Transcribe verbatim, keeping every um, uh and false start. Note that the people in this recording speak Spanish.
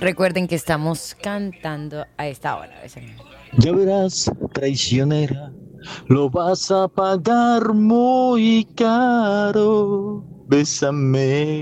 Recuerden que estamos cantando a esta hora. Bésame. Ya verás, traicionera, lo vas a pagar muy caro. Bésame.